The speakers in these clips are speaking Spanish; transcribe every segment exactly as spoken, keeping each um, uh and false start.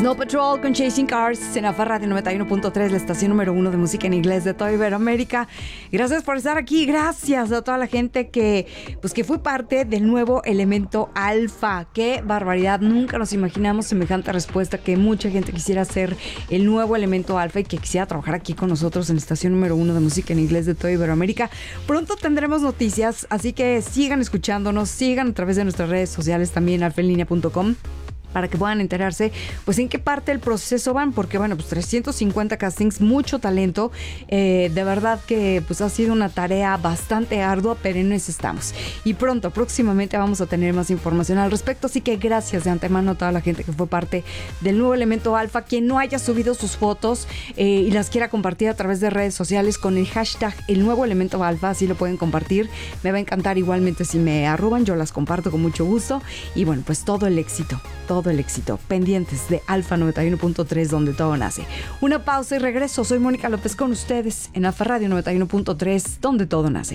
Snow Patrol con Chasing Cars en Alfa Radio noventa y uno punto tres, la estación número uno de música en inglés de toda Iberoamérica. Gracias por estar aquí, gracias a toda la gente que, pues, que fue parte del nuevo elemento alfa. Qué barbaridad, nunca nos imaginamos semejante respuesta, que mucha gente quisiera ser el nuevo elemento alfa y que quisiera trabajar aquí con nosotros en la estación número uno de música en inglés de toda Iberoamérica. Pronto tendremos noticias, así que sigan escuchándonos, sigan a través de nuestras redes sociales también, alfa en línea punto com, para que puedan enterarse pues en qué parte del proceso van, porque bueno, pues trescientos cincuenta castings, mucho talento, eh, de verdad que pues ha sido una tarea bastante ardua, pero en eso estamos, y pronto, próximamente vamos a tener más información al respecto, así que gracias de antemano a toda la gente que fue parte del nuevo elemento alfa. Quien no haya subido sus fotos eh, y las quiera compartir a través de redes sociales con el hashtag el nuevo elemento alfa, así lo pueden compartir, me va a encantar. Igualmente si me arroban, yo las comparto con mucho gusto, y bueno, pues todo el éxito, todo el éxito, pendientes de Alfa noventa y uno punto tres, donde todo nace. Una pausa y regreso. Soy Mónica López con ustedes en Alfa Radio noventa y uno punto tres, donde todo nace.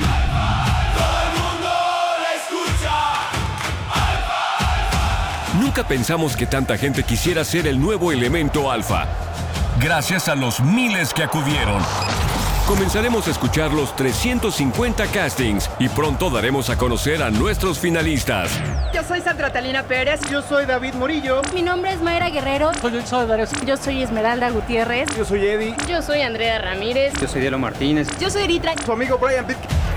Nunca pensamos que tanta gente quisiera ser el nuevo elemento alfa. Gracias a los miles que acudieron, comenzaremos a escuchar los trescientos cincuenta castings y pronto daremos a conocer a nuestros finalistas. Yo soy Sandra Talina Pérez. Yo soy David Morillo. Mi nombre es Mayra Guerrero. Soy soy Darío. Yo soy Esmeralda Gutiérrez. Yo soy Eddie. Yo soy Andrea Ramírez. Yo soy Dielo Martínez. Yo soy Eritra. Tu amigo Brian Pitt.